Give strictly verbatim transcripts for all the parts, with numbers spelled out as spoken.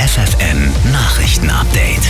F F N Nachrichten-Update.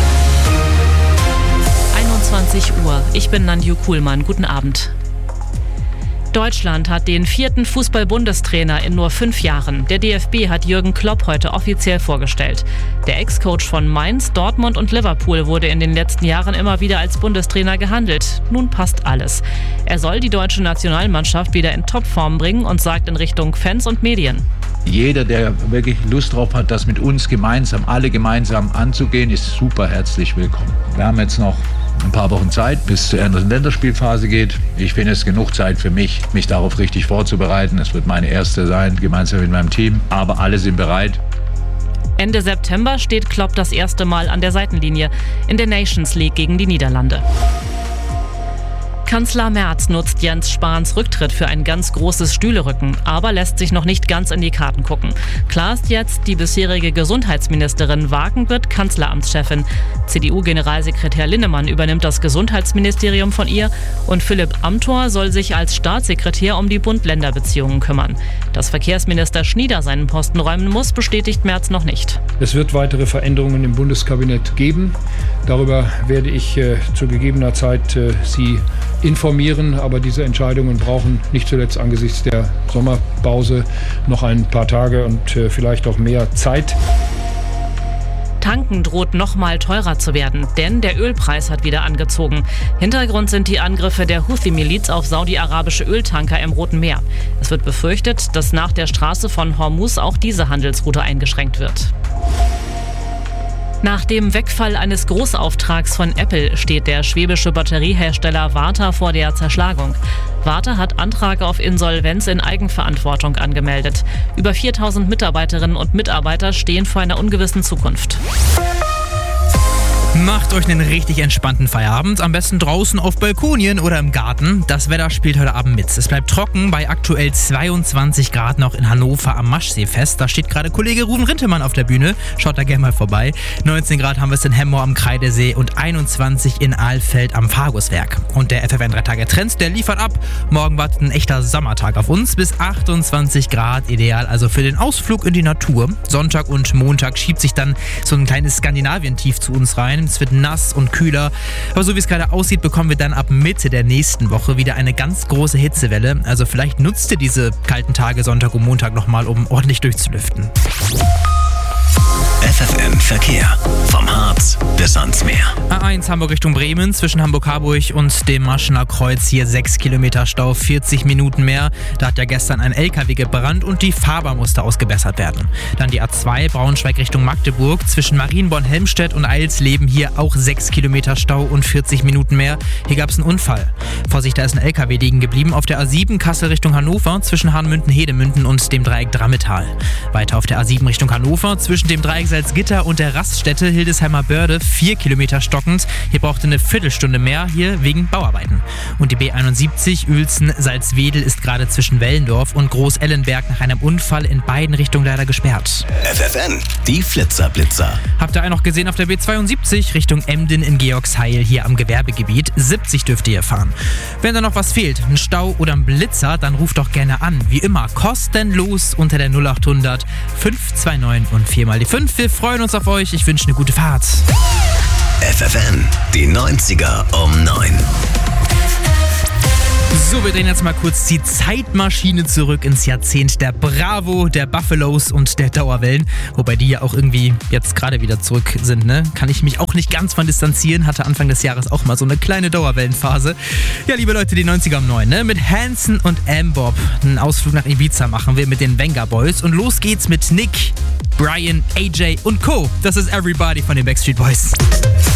einundzwanzig Uhr. Ich bin Nanju Kuhlmann. Guten Abend. Deutschland hat den vierten Fußball-Bundestrainer in nur fünf Jahren. Der D F B hat Jürgen Klopp heute offiziell vorgestellt. Der Ex-Coach von Mainz, Dortmund und Liverpool wurde in den letzten Jahren immer wieder als Bundestrainer gehandelt. Nun passt alles. Er soll die deutsche Nationalmannschaft wieder in Topform bringen und sagt in Richtung Fans und Medien: Jeder, der wirklich Lust drauf hat, das mit uns gemeinsam, alle gemeinsam anzugehen, ist super herzlich willkommen. Wir haben jetzt noch ein paar Wochen Zeit, bis zur ersten Länderspielphase geht. Ich finde, es ist genug Zeit für mich, mich darauf richtig vorzubereiten. Es wird meine erste sein, gemeinsam mit meinem Team. Aber alle sind bereit. Ende September steht Klopp das erste Mal an der Seitenlinie in der Nations League gegen die Niederlande. Kanzler Merz nutzt Jens Spahns Rücktritt für ein ganz großes Stühlerücken, aber lässt sich noch nicht ganz in die Karten gucken. Klar ist jetzt, die bisherige Gesundheitsministerin Wagen wird Kanzleramtschefin. C D U-Generalsekretär Linnemann übernimmt das Gesundheitsministerium von ihr und Philipp Amthor soll sich als Staatssekretär um die Bund-Länder-Beziehungen kümmern. Dass Verkehrsminister Schnieder seinen Posten räumen muss, bestätigt Merz noch nicht. Es wird weitere Veränderungen im Bundeskabinett geben. Darüber werde ich äh, zu gegebener Zeit äh, Sie informieren, aber diese Entscheidungen brauchen nicht zuletzt angesichts der Sommerpause noch ein paar Tage und äh, vielleicht auch mehr Zeit. Tanken droht noch mal teurer zu werden, denn der Ölpreis hat wieder angezogen. Hintergrund sind die Angriffe der Houthi-Miliz auf saudi-arabische Öltanker im Roten Meer. Es wird befürchtet, dass nach der Straße von Hormuz auch diese Handelsroute eingeschränkt wird. Nach dem Wegfall eines Großauftrags von Apple steht der schwäbische Batteriehersteller Varta vor der Zerschlagung. Varta hat Antrag auf Insolvenz in Eigenverantwortung angemeldet. Über viertausend Mitarbeiterinnen und Mitarbeiter stehen vor einer ungewissen Zukunft. Macht euch einen richtig entspannten Feierabend, am besten draußen auf Balkonien oder im Garten. Das Wetter spielt heute Abend mit. Es bleibt trocken bei aktuell zweiundzwanzig Grad noch in Hannover am Maschsee fest. Da steht gerade Kollege Ruven Rintemann auf der Bühne. Schaut da gerne mal vorbei. neunzehn Grad haben wir es in Hemmoor am Kreidesee und einundzwanzig in Aalfeld am Farguswerk. Und der F F N drei Tage Trend, der liefert ab. Morgen wartet ein echter Sommertag auf uns bis achtundzwanzig Grad, ideal also für den Ausflug in die Natur. Sonntag und Montag schiebt sich dann so ein kleines Skandinavien-Tief zu uns rein. Es wird nass und kühler, aber so wie es gerade aussieht, bekommen wir dann ab Mitte der nächsten Woche wieder eine ganz große Hitzewelle. Also vielleicht nutzt ihr diese kalten Tage Sonntag und Montag nochmal, um ordentlich durchzulüften. F F N Verkehr. Vom Harz bis ans Meer. A eins Hamburg Richtung Bremen, zwischen Hamburg-Harburg und dem Maschener Kreuz hier sechs Kilometer Stau, vierzig Minuten mehr. Da hat ja gestern ein L K W gebrannt und die Fahrbahn musste ausgebessert werden. Dann die A zwei Braunschweig Richtung Magdeburg, zwischen Marienborn-Helmstedt und Eilsleben hier auch sechs Kilometer Stau und vierzig Minuten mehr. Hier gab es einen Unfall. Vorsicht, da ist ein L K W liegen geblieben auf der A sieben Kassel Richtung Hannover, zwischen Hahnemünden-Hedemünden und dem Dreieck Drammetal. Weiter auf der A sieben Richtung Hannover, zwischen dem Dreieck Salzgitter und der Raststätte Hildesheimer Börde, vier Kilometer stockend. Hier brauchte eine Viertelstunde mehr, hier wegen Bauarbeiten. Und die B einundsiebzig Uelzen-Salzwedel ist gerade zwischen Wellendorf und Groß-Ellenberg nach einem Unfall in beiden Richtungen leider gesperrt. F F N, die Flitzer-Blitzer. Habt ihr einen noch gesehen auf der B zweiundsiebzig Richtung Emden in Georgsheil hier am Gewerbegebiet? siebzig dürft ihr fahren. Wenn da noch was fehlt, ein Stau oder ein Blitzer, dann ruft doch gerne an. Wie immer, kostenlos unter der null achthundert fünf zwei neun und vier mal die fünf. Wir freuen uns auf euch. Ich wünsche eine gute Fahrt. F F N, die neunziger um neun. So, wir drehen jetzt mal kurz die Zeitmaschine zurück ins Jahrzehnt der Bravo, der Buffalos und der Dauerwellen. Wobei die ja auch irgendwie jetzt gerade wieder zurück sind, ne? Kann ich mich auch nicht ganz von distanzieren. Hatte Anfang des Jahres auch mal so eine kleine Dauerwellenphase. Ja, liebe Leute, die neunziger um neun, ne? Mit Hanson und Ambob. Einen Ausflug nach Ibiza machen wir mit den Venga Boys. Und los geht's mit Nick, Brian, A J und Co. Das ist Everybody von den Backstreet Boys.